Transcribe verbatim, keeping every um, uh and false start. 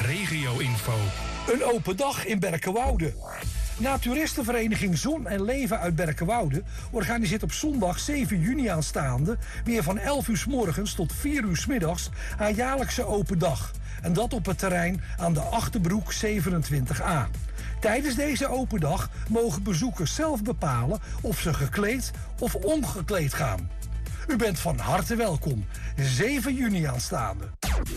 Regio-info. Een open dag in Berkenwoude. Naturistenvereniging Zon en Leven uit Berkenwoude organiseert op zondag zeven juni aanstaande weer van elf uur 's morgens tot vier uur 's middags haar jaarlijkse open dag. En dat op het terrein aan de Achterbroek zevenentwintig a. Tijdens deze open dag mogen bezoekers zelf bepalen of ze gekleed of ongekleed gaan. U bent van harte welkom. zeven juni aanstaande.